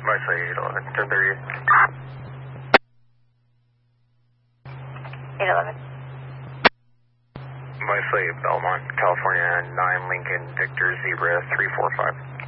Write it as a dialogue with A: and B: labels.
A: Flight 811, 1030.
B: 811.
A: My Flight Belmont, California, 9 Lincoln, Victor, Zebra, 345.